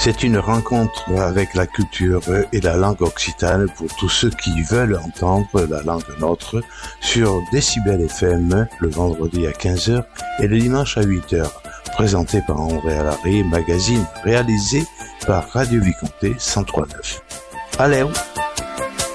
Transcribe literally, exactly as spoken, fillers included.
C'est une rencontre avec la culture et la langue occitane pour tous ceux qui veulent entendre la langue nôtre sur Décibel F M le vendredi à quinze heures et le dimanche à huit heures. Présenté par André Alary, magazine réalisé par Radio Vicomté cent trois neuf. Allez!